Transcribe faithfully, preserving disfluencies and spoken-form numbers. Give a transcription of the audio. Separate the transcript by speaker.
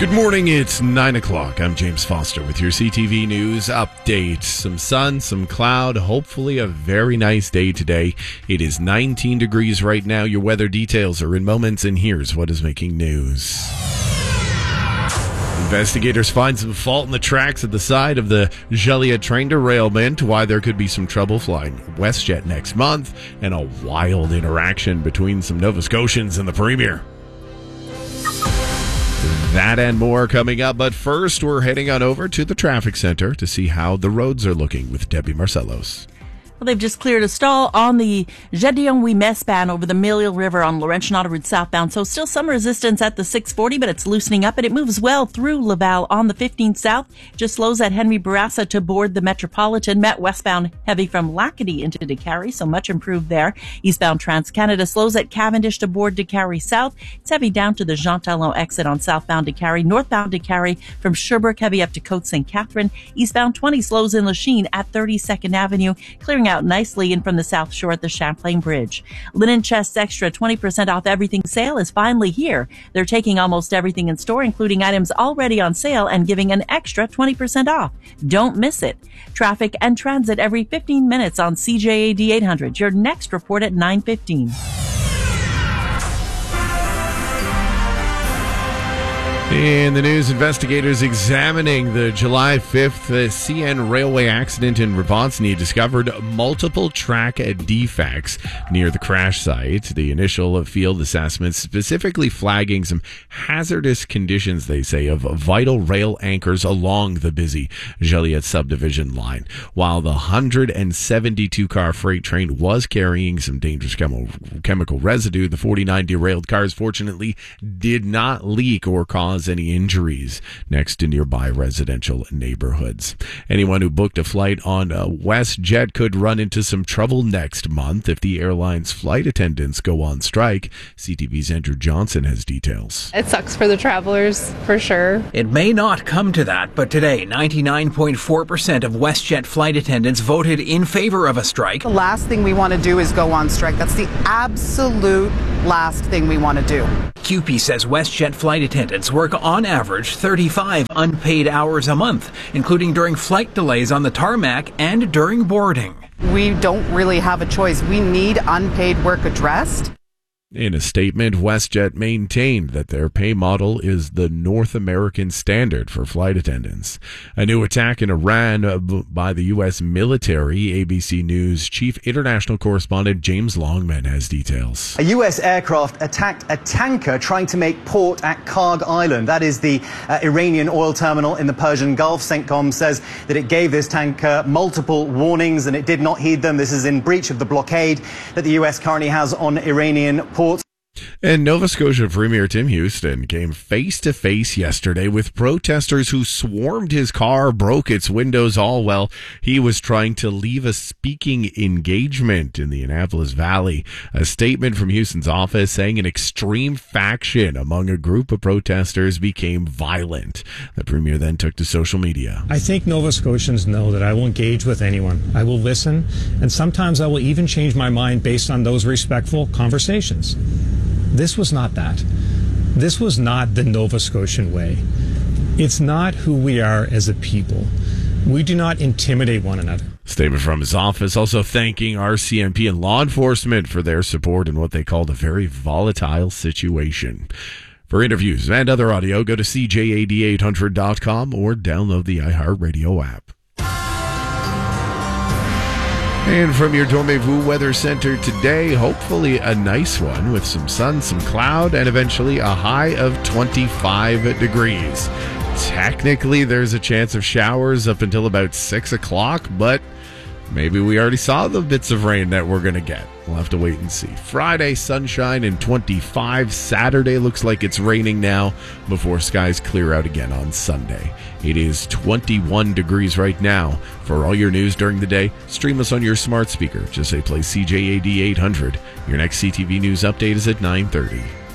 Speaker 1: Good morning, it's nine o'clock. I'm James Foster with your C T V News update. Some sun, some cloud, hopefully a very nice day today. It is nineteen degrees right now. Your weather details are in moments, and here's what is making news. Investigators find some fault in the tracks at the side of the Joliet train derailment, why there could be some trouble flying WestJet next month, and a wild interaction between some Nova Scotians and the Premier. That and more coming up, but first we're heading on over to the traffic center to see how the roads are looking with Debbie Marcellos.
Speaker 2: Well, they've just cleared a stall on the Gédéon-Ouimet span over the Mille River on Laurentian Autoroute southbound. So still some resistance at the six forty, but it's loosening up and it moves well through Laval on the fifteen south. Just slows at Henry Bourassa to board the Metropolitan. Met westbound heavy from Lacadie into Décarie, so much improved there. Eastbound Trans-Canada slows at Cavendish to board Décarie south. It's heavy down to the Jean Talon exit on southbound Décarie. Northbound Décarie from Sherbrooke heavy up to Côte Saint Catherine. Eastbound twenty slows in Lachine at thirty-second Avenue, clearing out nicely in from the South Shore at the Champlain Bridge. Linen Chests Extra twenty percent off everything sale is finally here. They're taking almost everything in store, including items already on sale, and giving an extra twenty percent off. Don't miss it. Traffic and transit every fifteen minutes on C J A D eight hundred. Your next report at nine fifteen.
Speaker 1: In the news, investigators examining the July fifth uh, C N railway accident in Revonsney discovered multiple track defects near the crash site. The initial field assessments specifically flagging some hazardous conditions, they say, of vital rail anchors along the busy Joliet subdivision line. While the one hundred seventy-two car freight train was carrying some dangerous chemical, chemical residue, the forty-nine derailed cars fortunately did not leak or cause any injuries next to nearby residential neighborhoods. Anyone who booked a flight on uh, WestJet could run into some trouble next month if the airline's flight attendants go on strike. C T V's Andrew Johnson has details.
Speaker 3: It sucks for the travelers, for sure.
Speaker 4: It may not come to that, but today, ninety-nine point four percent of WestJet flight attendants voted in favor of a strike.
Speaker 5: The last thing we want to do is go on strike. That's the absolute last thing we want to do.
Speaker 4: C U P E says WestJet flight attendants work on average thirty-five unpaid hours a month, including during flight delays on the tarmac and during boarding.
Speaker 5: We don't really have a choice. We need unpaid work addressed.
Speaker 1: In a statement, WestJet maintained that their pay model is the North American standard for flight attendants. A new attack in Iran by the U S military. A B C News chief international correspondent James Longman has details.
Speaker 6: A U S aircraft attacked a tanker trying to make port at Karg Island. That is the uh, Iranian oil terminal in the Persian Gulf. CENTCOM says that it gave this tanker multiple warnings and it did not heed them. This is in breach of the blockade that the U S currently has on Iranian ports.
Speaker 1: And Nova Scotia Premier Tim Houston came face-to-face yesterday with protesters who swarmed his car, broke its windows, all while he was trying to leave a speaking engagement in the Annapolis Valley. A statement from Houston's office saying an extreme faction among a group of protesters became violent. The Premier then took to social media.
Speaker 7: I think Nova Scotians know that I will engage with anyone. I will listen, and sometimes I will even change my mind based on those respectful conversations. This was not that. This was not the Nova Scotian way. It's not who we are as a people. We do not intimidate one another.
Speaker 1: Statement from his office also thanking R C M P and law enforcement for their support in what they called a very volatile situation. For interviews and other audio, go to C J A D eight hundred dot com or download the iHeartRadio app. And from your Dormez-vous Weather Center today, hopefully a nice one with some sun, some cloud, and eventually a high of twenty-five degrees. Technically, there's a chance of showers up until about six o'clock, but maybe we already saw the bits of rain that we're going to get. We'll have to wait and see. Friday, sunshine and twenty-five. Saturday looks like it's raining now before skies clear out again on Sunday. It is twenty-one degrees right now. For all your news during the day, stream us on your smart speaker. Just say play C J A D eight hundred. Your next C T V News update is at nine thirty.